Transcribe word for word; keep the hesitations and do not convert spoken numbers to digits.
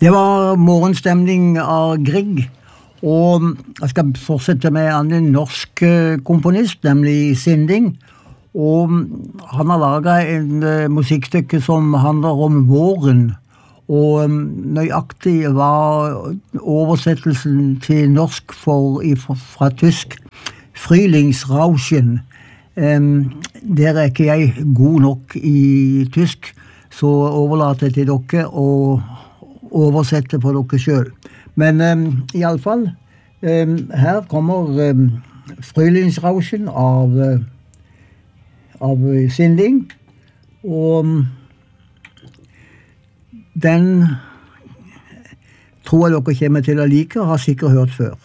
Det var morgenstemning av Grieg, og jeg skal fortsette med en annen norsk komponist, nemlig Sinding, og han har laget en uh, musikkstykke som handler om våren, og um, nøyaktig var oversettelsen til norsk for, i, fra, fra tysk Frühlingsrauschen. Um, der er ikke jeg god nok i tysk, så overlater jeg til dere å oversette for dere selv. Men um, i alle fall, um, her kommer um, Frühlingsrauschen av, uh, av Sinding, og um, den tror jeg dere kommer til å like, har sikkert hørt før.